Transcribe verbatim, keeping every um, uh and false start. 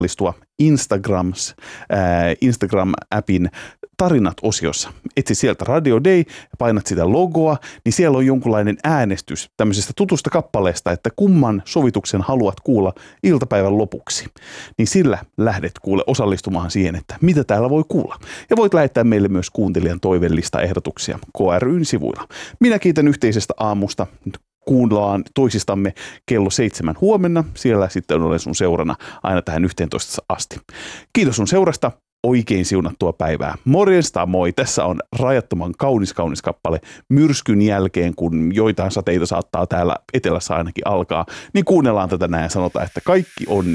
osallistua Instagrams, äh, Instagram-appin tarinat-osiossa. Etsi sieltä Radio Day ja painat sitä logoa, niin siellä on jonkunlainen äänestys tämmöisestä tutusta kappaleesta, että kumman sovituksen haluat kuulla iltapäivän lopuksi. Niin sillä lähdet kuule osallistumaan siihen, että mitä täällä voi kuulla. Ja voit lähettää meille myös kuuntelijan toivellista ehdotuksia K ry:n sivuilla. Minä kiitän yhteisestä aamusta. Kuullaan toisistamme kello seitsemän huomenna. Siellä sitten olen sun seurana aina tähän yhteentoista asti. Kiitos sun seurasta. Oikein siunattua päivää. Morjesta, moi. Tässä on rajattoman kaunis kaunis kappale myrskyn jälkeen, kun joitain sateita saattaa täällä etelässä ainakin alkaa. Niin kuunnellaan tätä näin ja sanotaan, että kaikki onni